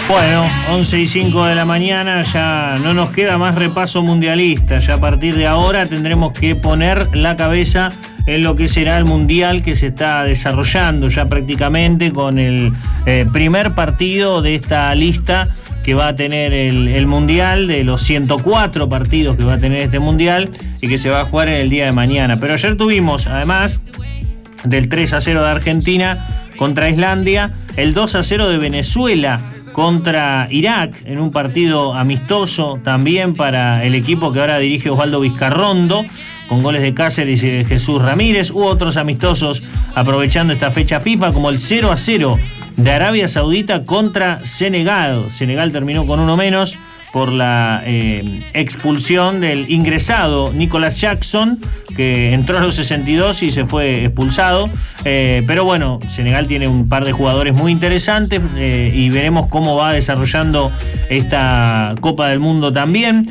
Bueno, 11:05 de la mañana, ya no nos queda más repaso mundialista. Ya a partir de ahora tendremos que poner la cabeza en lo que será el mundial que se está desarrollando ya prácticamente con el primer partido de esta lista que va a tener el mundial, de los 104 partidos que va a tener este mundial y que se va a jugar en el día de mañana. Pero ayer tuvimos, además del 3-0 de Argentina contra Islandia, el 2-0 de Venezuela contra Irak, en un partido amistoso también para el equipo que ahora dirige Osvaldo Vizcarrondo, con goles de Cáceres y de Jesús Ramírez. Hubo otros amistosos aprovechando esta fecha FIFA, como el 0-0 de Arabia Saudita contra Senegal. Senegal terminó con uno menos por la expulsión del ingresado Nicolas Jackson, que entró a los 62 y se fue expulsado. Pero bueno, Senegal tiene un par de jugadores muy interesantes y veremos cómo va desarrollando esta Copa del Mundo también.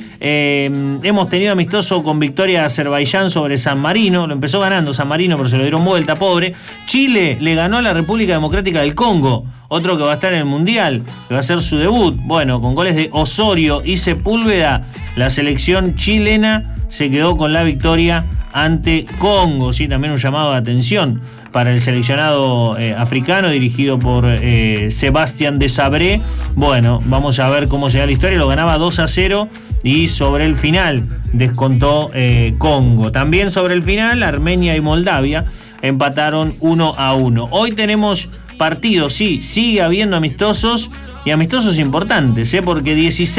Hemos tenido amistoso con victoria de Azerbaiyán sobre San Marino. Lo empezó ganando San Marino, pero se lo dieron vuelta, pobre. Chile le ganó a la República Democrática del Congo, otro que va a estar en el Mundial, que va a ser su debut. Bueno, con goles de Osorio y Sepúlveda, la selección chilena se quedó con la victoria ante Congo. Sí, también un llamado de atención para el seleccionado africano dirigido por Sebastián Desabré. Bueno, vamos a ver cómo se da la historia. Lo ganaba 2-0 y sobre el final descontó Congo. También sobre el final Armenia y Moldavia empataron 1-1. Hoy tenemos partidos, sí, sigue habiendo amistosos y amistosos importantes, porque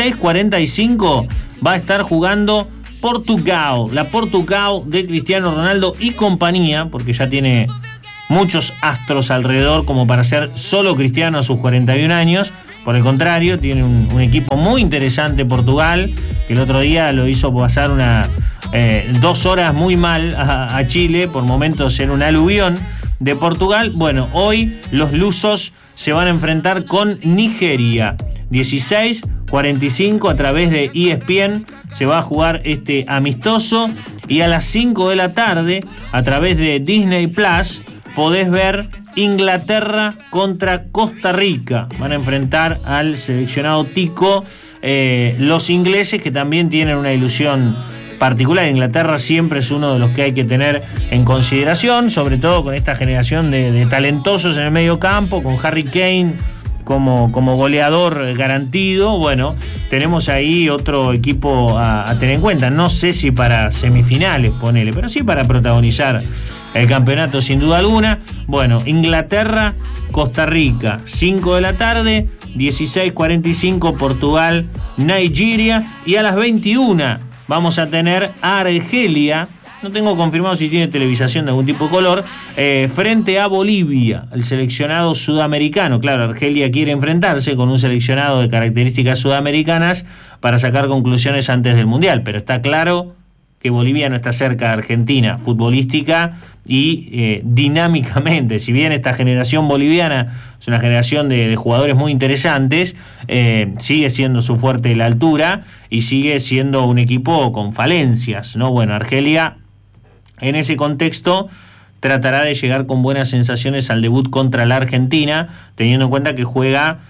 16:45 va a estar jugando Portugal, la Portugal de Cristiano Ronaldo y compañía, porque ya tiene muchos astros alrededor como para ser solo Cristiano a sus 41 años. Por el contrario, tiene un equipo muy interesante Portugal, que el otro día lo hizo pasar 2 horas muy mal a Chile, por momentos en un aluvión de Portugal. Bueno, hoy los lusos se van a enfrentar con Nigeria. 16:45 a través de ESPN se va a jugar este amistoso, y a las 5 de la tarde a través de Disney Plus podés ver Inglaterra contra Costa Rica. Van a enfrentar al seleccionado tico los ingleses, que también tienen una ilusión particular. Inglaterra siempre es uno de los que hay que tener en consideración, sobre todo con esta generación de talentosos en el medio campo, con Harry Kane como goleador garantido. Bueno, tenemos ahí otro equipo a tener en cuenta. No sé si para semifinales, ponele, pero sí para protagonizar el campeonato sin duda alguna. Bueno, Inglaterra, Costa Rica, 5 de la tarde, 16:45 Portugal, Nigeria, y a las 21 vamos a tener a Argelia, no tengo confirmado si tiene televisación de algún tipo de color, frente a Bolivia, el seleccionado sudamericano. Claro, Argelia quiere enfrentarse con un seleccionado de características sudamericanas para sacar conclusiones antes del Mundial, pero está claro que Bolivia no está cerca de Argentina, futbolística y dinámicamente. Si bien esta generación boliviana es una generación de jugadores muy interesantes, sigue siendo su fuerte la altura y sigue siendo un equipo con falencias, ¿no? Bueno, Argelia en ese contexto tratará de llegar con buenas sensaciones al debut contra la Argentina, teniendo en cuenta que juega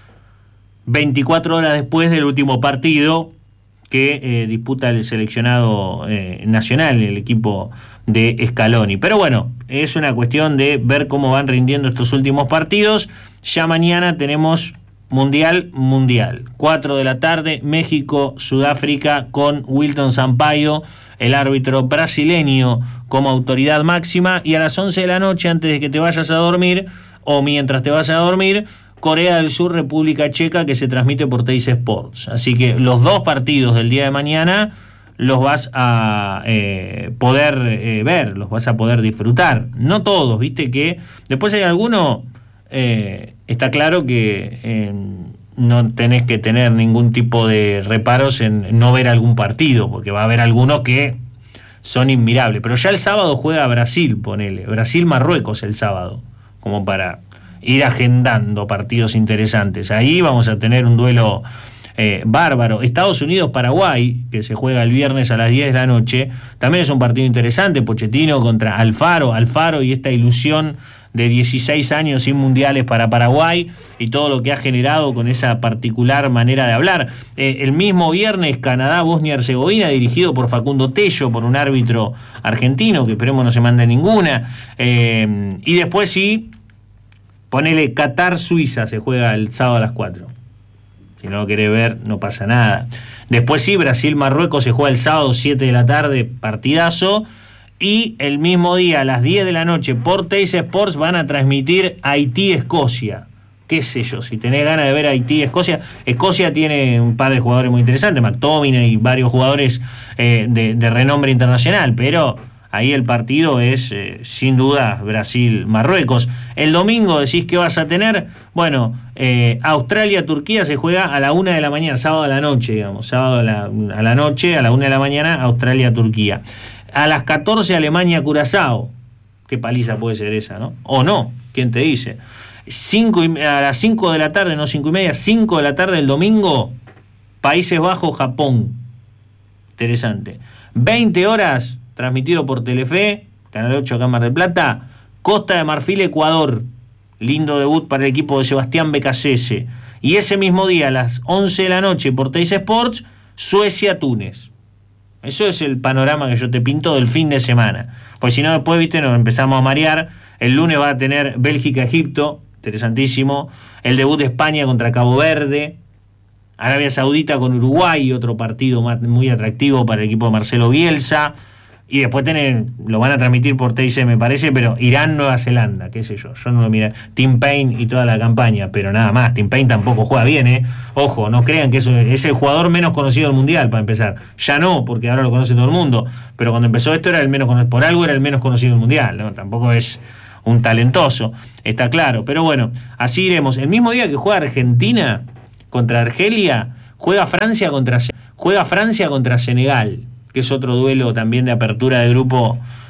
24 horas después del último partido que disputa el seleccionado nacional, el equipo de Scaloni. Pero bueno, es una cuestión de ver cómo van rindiendo estos últimos partidos. Ya mañana tenemos Mundial. 4 de la tarde, México, Sudáfrica, con Wilton Sampaio, el árbitro brasileño, como autoridad máxima. Y a las 11 de la noche, antes de que te vayas a dormir, o mientras te vas a dormir, Corea del Sur, República Checa, que se transmite por Teis Sports. Así que los dos partidos del día de mañana los vas a poder ver, los vas a poder disfrutar. No todos, viste que después hay alguno, está claro que no tenés que tener ningún tipo de reparos en no ver algún partido, porque va a haber algunos que son inmirables. Pero ya el sábado juega Brasil, ponele. Brasil-Marruecos el sábado, como para ir agendando partidos interesantes. Ahí vamos a tener un duelo bárbaro. Estados Unidos-Paraguay, que se juega el viernes a las 10 de la noche, también es un partido interesante. Pochettino contra Alfaro y esta ilusión de 16 años sin mundiales para Paraguay y todo lo que ha generado con esa particular manera de hablar. El mismo viernes, Canadá-Bosnia-Herzegovina, dirigido por Facundo Tello, por un árbitro argentino, que esperemos no se mande ninguna. Y después sí, ponele Qatar-Suiza, se juega el sábado a las 4. Si no lo querés ver, no pasa nada. Después sí, Brasil-Marruecos se juega el sábado 7 de la tarde, partidazo. Y el mismo día, a las 10 de la noche, por Teis Sports van a transmitir Haití-Escocia. Qué sé yo, si tenés ganas de ver Haití-Escocia. Escocia tiene un par de jugadores muy interesantes, McTominay y varios jugadores de renombre internacional, pero ahí el partido es, sin duda, Brasil-Marruecos. El domingo decís que vas a tener, bueno, Australia-Turquía se juega a la 1 de la mañana, sábado a la noche, digamos, sábado a la noche, a la 1 de la mañana, Australia-Turquía. A las 14, Alemania-Curazao. Qué paliza puede ser esa, ¿no? O no, ¿quién te dice? A las 5 de la tarde, no 5 y media, 5 de la tarde el domingo, Países Bajos-Japón. Interesante. 20 horas, transmitido por Telefe, Canal 8 acá en Mar del Plata, Costa de Marfil-Ecuador. Lindo debut para el equipo de Sebastián Becasese. Y ese mismo día, a las 11 de la noche, por Teis Sports, Suecia-Túnez. Eso es el panorama que yo te pinto del fin de semana. Pues si no, después, viste, nos empezamos a marear. El lunes va a tener Bélgica-Egipto, interesantísimo. El debut de España contra Cabo Verde. Arabia Saudita con Uruguay, otro partido muy atractivo para el equipo de Marcelo Bielsa. Y después lo van a transmitir por TIC, me parece, pero Irán-Nueva Zelanda, qué sé yo. Yo no lo miré. Tim Payne y toda la campaña, pero nada más. Tim Payne tampoco juega bien, ¿eh? Ojo, no crean que eso es el jugador menos conocido del Mundial, para empezar. Ya no, porque ahora lo conoce todo el mundo. Pero cuando empezó esto era el menos conocido. Por algo era el menos conocido del Mundial, ¿no? Tampoco es un talentoso, está claro. Pero bueno, así iremos. El mismo día que juega Argentina contra Argelia, juega Francia contra Senegal, que es otro duelo también de apertura de grupo